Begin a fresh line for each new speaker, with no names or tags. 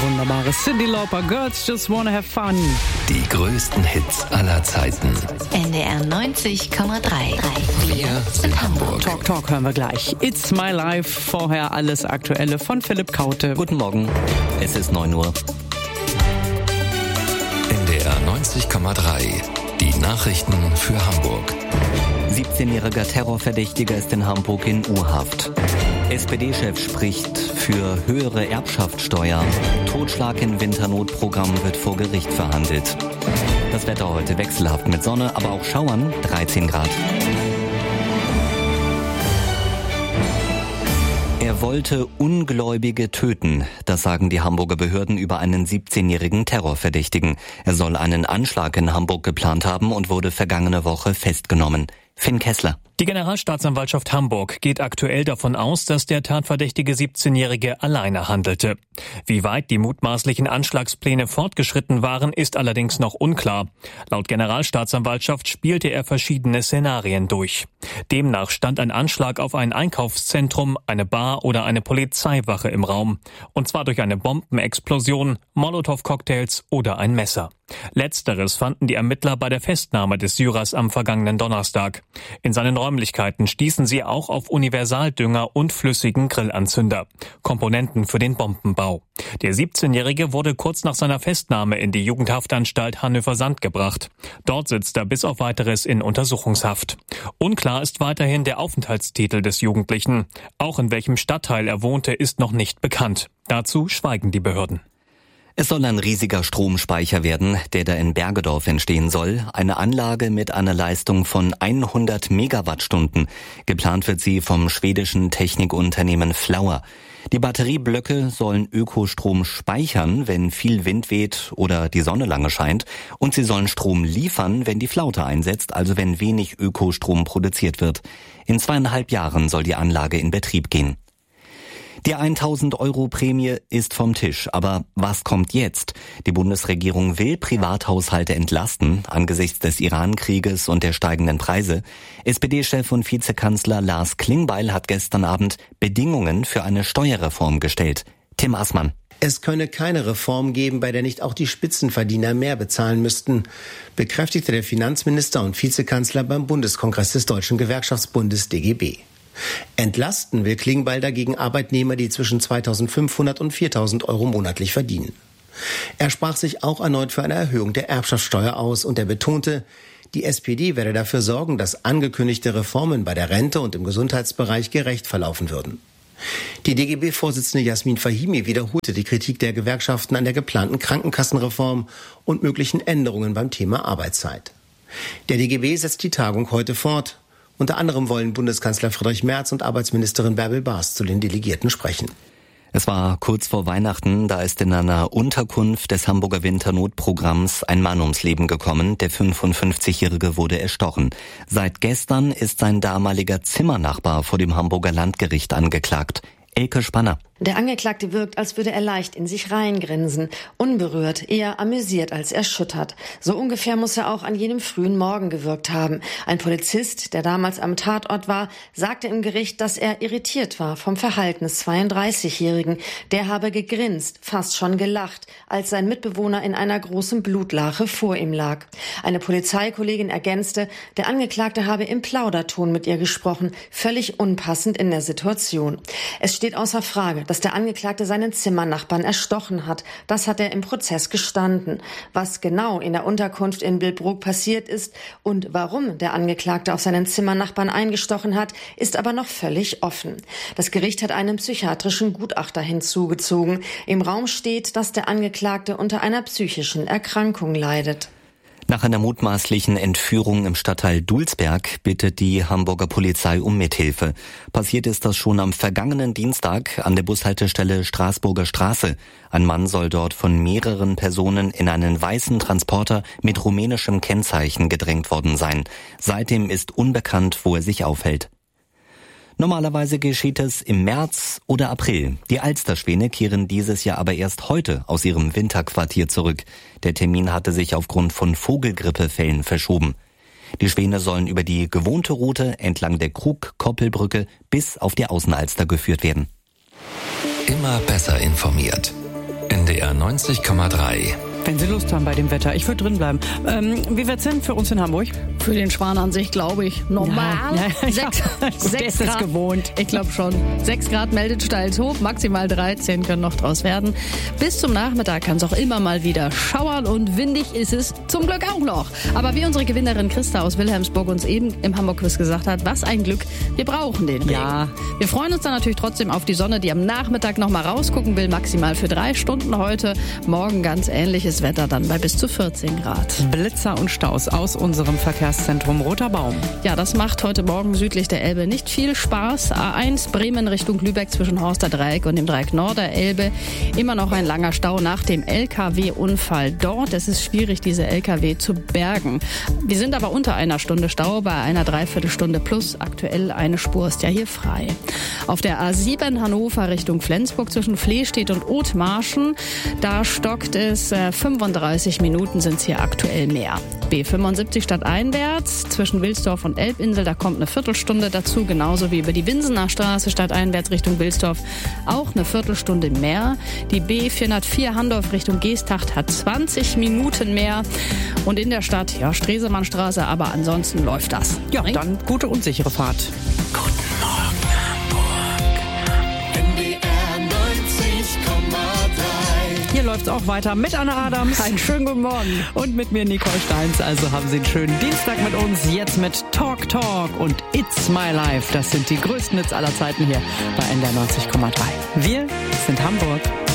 wunderbare Cyndi Lauper, Girls Just Wanna Have Fun.
Die größten Hits aller Zeiten.
NDR 90,3.
Wir sind Hamburg.
Talk hören wir gleich. It's My Life, vorher alles Aktuelle von Philipp Kaute.
Guten Morgen, es ist 9 Uhr.
NDR 90,3. Die Nachrichten für Hamburg.
17-jähriger Terrorverdächtiger ist in Hamburg in U-Haft. SPD-Chef spricht für höhere Erbschaftssteuer. Totschlag in Winternotprogramm wird vor Gericht verhandelt. Das Wetter heute wechselhaft mit Sonne, aber auch Schauern, 13 Grad. Er wollte Ungläubige töten, das sagen die Hamburger Behörden über einen 17-jährigen Terrorverdächtigen. Er soll einen Anschlag in Hamburg geplant haben und wurde vergangene Woche festgenommen. Finn Kessler.
Die Generalstaatsanwaltschaft Hamburg geht aktuell davon aus, dass der tatverdächtige 17-Jährige alleine handelte. Wie weit die mutmaßlichen Anschlagspläne fortgeschritten waren, ist allerdings noch unklar. Laut Generalstaatsanwaltschaft spielte er verschiedene Szenarien durch. Demnach stand ein Anschlag auf ein Einkaufszentrum, eine Bar oder eine Polizeiwache im Raum. Und zwar durch eine Bombenexplosion, Molotow-Cocktails oder ein Messer. Letzteres fanden die Ermittler bei der Festnahme des Syrers am vergangenen Donnerstag. In seinen Räumlichkeiten stießen sie auch auf Universaldünger und flüssigen Grillanzünder, Komponenten für den Bombenbau. Der 17-Jährige wurde kurz nach seiner Festnahme in die Jugendhaftanstalt Hannover-Sand gebracht. Dort sitzt er bis auf Weiteres in Untersuchungshaft. Unklar ist weiterhin der Aufenthaltstitel des Jugendlichen. Auch in welchem Stadtteil er wohnte, ist noch nicht bekannt. Dazu schweigen die Behörden.
Es soll ein riesiger Stromspeicher werden, der da in Bergedorf entstehen soll. Eine Anlage mit einer Leistung von 100 Megawattstunden. Geplant wird sie vom schwedischen Technikunternehmen Flauer. Die Batterieblöcke sollen Ökostrom speichern, wenn viel Wind weht oder die Sonne lange scheint. Und sie sollen Strom liefern, wenn die Flaute einsetzt, also wenn wenig Ökostrom produziert wird. In 2,5 Jahren soll die Anlage in Betrieb gehen. Die 1.000-Euro-Prämie ist vom Tisch. Aber was kommt jetzt? Die Bundesregierung will Privathaushalte entlasten angesichts des Iran-Krieges und der steigenden Preise. SPD-Chef und Vizekanzler Lars Klingbeil hat gestern Abend Bedingungen für eine Steuerreform gestellt. Tim Assmann.
Es könne keine Reform geben, bei der nicht auch die Spitzenverdiener mehr bezahlen müssten, bekräftigte der Finanzminister und Vizekanzler beim Bundeskongress des Deutschen Gewerkschaftsbundes DGB. Entlasten will Klingbeil dagegen Arbeitnehmer, die zwischen 2.500 und 4.000 Euro monatlich verdienen. Er sprach sich auch erneut für eine Erhöhung der Erbschaftssteuer aus und er betonte, die SPD werde dafür sorgen, dass angekündigte Reformen bei der Rente und im Gesundheitsbereich gerecht verlaufen würden. Die DGB-Vorsitzende Jasmin Fahimi wiederholte die Kritik der Gewerkschaften an der geplanten Krankenkassenreform und möglichen Änderungen beim Thema Arbeitszeit. Der DGB setzt die Tagung heute fort. Unter anderem wollen Bundeskanzler Friedrich Merz und Arbeitsministerin Bärbel Baas zu den Delegierten sprechen.
Es war kurz vor Weihnachten, da ist in einer Unterkunft des Hamburger Winternotprogramms ein Mann ums Leben gekommen. Der 55-Jährige wurde erstochen. Seit gestern ist sein damaliger Zimmernachbar vor dem Hamburger Landgericht angeklagt. Elke Spanner.
Der Angeklagte wirkt, als würde er leicht in sich reingrinsen. Unberührt, eher amüsiert als erschüttert. So ungefähr muss er auch an jenem frühen Morgen gewirkt haben. Ein Polizist, der damals am Tatort war, sagte im Gericht, dass er irritiert war vom Verhalten des 32-Jährigen. Der habe gegrinst, fast schon gelacht, als sein Mitbewohner in einer großen Blutlache vor ihm lag. Eine Polizeikollegin ergänzte, der Angeklagte habe im Plauderton mit ihr gesprochen, völlig unpassend in der Situation. Es steht außer Frage, dass der Angeklagte seinen Zimmernachbarn erstochen hat. Das hat er im Prozess gestanden. Was genau in der Unterkunft in Billbrook passiert ist und warum der Angeklagte auf seinen Zimmernachbarn eingestochen hat, ist aber noch völlig offen. Das Gericht hat einen psychiatrischen Gutachter hinzugezogen. Im Raum steht, dass der Angeklagte unter einer psychischen Erkrankung leidet.
Nach einer mutmaßlichen Entführung im Stadtteil Dulsberg bittet die Hamburger Polizei um Mithilfe. Passiert ist das schon am vergangenen Dienstag an der Bushaltestelle Straßburger Straße. Ein Mann soll dort von mehreren Personen in einen weißen Transporter mit rumänischem Kennzeichen gedrängt worden sein. Seitdem ist unbekannt, wo er sich aufhält. Normalerweise geschieht es im März oder April. Die Alsterschwäne kehren dieses Jahr aber erst heute aus ihrem Winterquartier zurück. Der Termin hatte sich aufgrund von Vogelgrippefällen verschoben. Die Schwäne sollen über die gewohnte Route entlang der Krug-Koppelbrücke bis auf die Außenalster geführt werden.
Immer besser informiert. NDR NDR 90,3.
Wenn Sie Lust haben bei dem Wetter. Ich würde drin bleiben. Wie wird's denn für uns in Hamburg?
Für den Schwan an sich, glaube ich, normal.
Ja.
6
Grad.
Grad
Gewohnt.
Ich glaube schon. 6 Grad meldet Steilshoop, maximal 13 können noch draus werden. Bis zum Nachmittag kann es auch immer mal wieder schauern und windig ist es zum Glück auch noch. Aber wie unsere Gewinnerin Christa aus Wilhelmsburg uns eben im Hamburg-Quiz gesagt hat, was ein Glück, wir brauchen den Regen.
Ja.
Wir freuen uns dann natürlich trotzdem auf die Sonne, die am Nachmittag noch mal rausgucken will, maximal für 3 Stunden heute. Morgen ganz ähnliches Wetter dann bei bis zu 14 Grad.
Blitzer und Staus aus unserem Verkehrszentrum Roter Baum.
Ja, das macht heute Morgen südlich der Elbe nicht viel Spaß. A1 Bremen Richtung Lübeck zwischen Horster Dreieck und dem Dreieck Norderelbe. Immer noch ein langer Stau nach dem LKW-Unfall dort. Es ist schwierig, diese LKW zu bergen. Wir sind aber unter einer Stunde Stau bei einer Dreiviertelstunde plus. Aktuell eine Spur ist ja hier frei. Auf der A7 Hannover Richtung Flensburg zwischen Flehstedt und Othmarschen, da stockt es 35 Minuten sind es hier aktuell mehr. B75 stadteinwärts zwischen Wilsdorf und Elbinsel, da kommt eine Viertelstunde dazu, genauso wie über die Winsener Straße stadteinwärts Richtung Wilsdorf auch eine Viertelstunde mehr. Die B404 Handorf Richtung Geesthacht hat 20 Minuten mehr und in der Stadt, ja, Stresemannstraße, aber ansonsten läuft das.
Ja, dann gute und sichere Fahrt.
Guten Morgen, Hamburg. NDR 90,3.
Hier läuft's auch weiter mit Anna Adams.
Einen schönen guten Morgen.
Und mit mir Nicole Steins. Also haben Sie einen schönen Dienstag mit uns. Jetzt mit Talk und It's My Life. Das sind die größten Hits aller Zeiten hier bei NDR 90,3. Wir sind Hamburg.